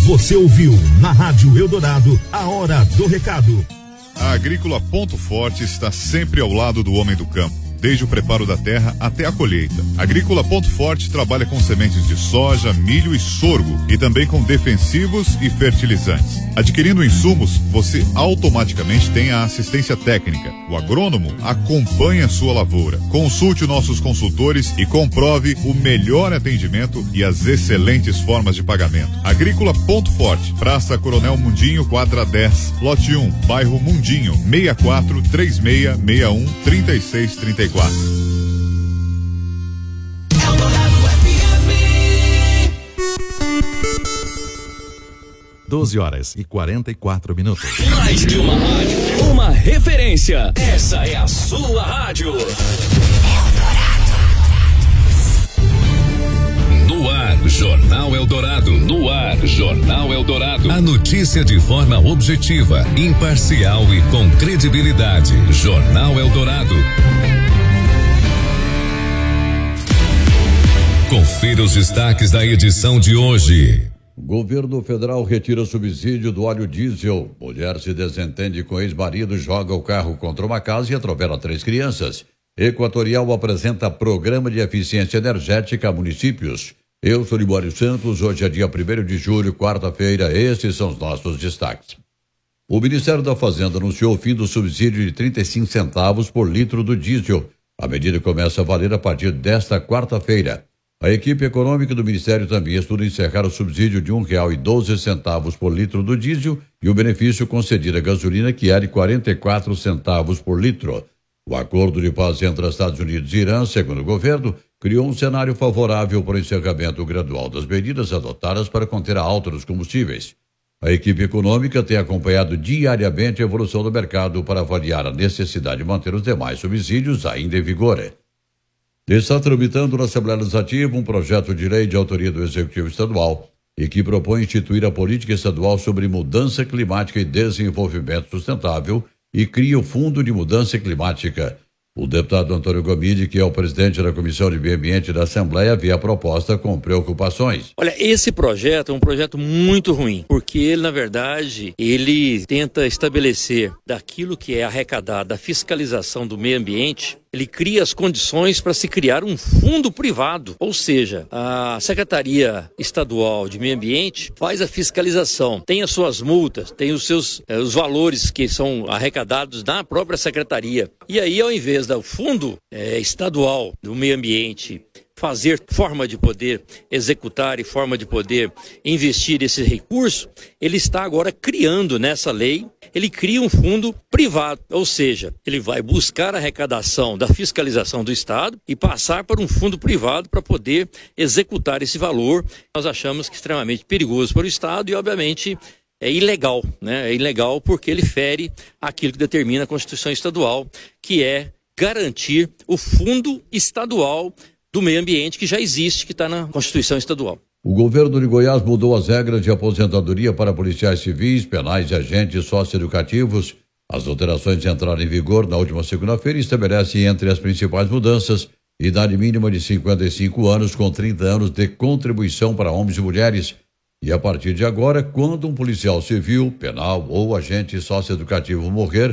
Você ouviu na Rádio Eldorado a Hora do Recado. A Agrícola Ponto Forte está sempre ao lado do homem do campo, desde o preparo da terra até a colheita. A Agrícola Ponto Forte trabalha com sementes de soja, milho e sorgo e também com defensivos e fertilizantes. Adquirindo insumos, você automaticamente tem a assistência técnica. O agrônomo acompanha a sua lavoura. Consulte nossos consultores e comprove o melhor atendimento e as excelentes formas de pagamento. Agrícola Ponto Forte, Praça Coronel Mundinho, quadra 10, lote 1, bairro Mundinho, 64 3661 3634. 12h44. Mais que uma rádio, uma referência. Essa é a sua rádio. No ar, Jornal Eldorado. No ar, Jornal Eldorado. A notícia de forma objetiva, imparcial e com credibilidade. Jornal Eldorado. Confira os destaques da edição de hoje. Governo federal retira subsídio do óleo diesel. Mulher se desentende com ex-marido, joga o carro contra uma casa e atropela 3 crianças. Equatorial apresenta programa de eficiência energética a municípios. Eu sou Libório Santos, hoje é dia 1º de julho, quarta-feira, esses são os nossos destaques. O Ministério da Fazenda anunciou o fim do subsídio de 35 centavos por litro do diesel. A medida começa a valer a partir desta quarta-feira. A equipe econômica do Ministério também estuda encerrar o subsídio de R$1,12 por litro do diesel e o benefício concedido à gasolina, que é de 44 centavos por litro. O acordo de paz entre Estados Unidos e Irã, segundo o governo, criou um cenário favorável para o encerramento gradual das medidas adotadas para conter a alta dos combustíveis. A equipe econômica tem acompanhado diariamente a evolução do mercado para avaliar a necessidade de manter os demais subsídios ainda em vigor. Está tramitando na Assembleia Legislativa um projeto de lei de autoria do Executivo Estadual e que propõe instituir a política estadual sobre mudança climática e desenvolvimento sustentável e cria o Fundo de Mudança Climática. O deputado Antônio Gomide, que é o presidente da Comissão de Meio Ambiente da Assembleia, vê a proposta com preocupações. Olha, esse projeto é um projeto muito ruim, porque ele, na verdade, ele tenta estabelecer daquilo que é arrecadado da fiscalização do meio ambiente, ele cria as condições para se criar um fundo privado, ou seja, a Secretaria Estadual de Meio Ambiente faz a fiscalização, tem as suas multas, tem os seus os valores que são arrecadados na própria Secretaria. E aí, ao invés do Fundo Estadual do Meio Ambiente fazer forma de poder executar e forma de poder investir esse recurso, ele está agora criando nessa lei, ele cria um fundo privado, ou seja, ele vai buscar a arrecadação da fiscalização do Estado e passar para um fundo privado para poder executar esse valor. Nós achamos que é extremamente perigoso para o Estado e, obviamente, é ilegal, né? É ilegal porque ele fere aquilo que determina a Constituição Estadual, que é garantir o fundo estadual do meio ambiente que já existe, que está na Constituição Estadual. O governo de Goiás mudou as regras de aposentadoria para policiais civis, penais e agentes socioeducativos. As alterações entraram em vigor na última segunda-feira e estabelecem entre as principais mudanças idade mínima de 55 anos com 30 anos de contribuição para homens e mulheres. E a partir de agora, quando um policial civil, penal ou agente socioeducativo morrer,